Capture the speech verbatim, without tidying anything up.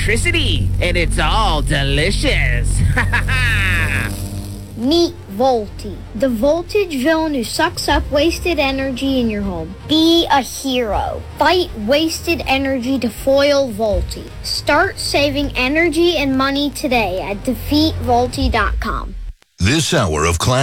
electricity, and it's all delicious. Meet Volti, the voltage villain who sucks up wasted energy in your home. Be a hero. Fight wasted energy to foil Volti. Start saving energy and money today at defeat volti dot com. This hour of class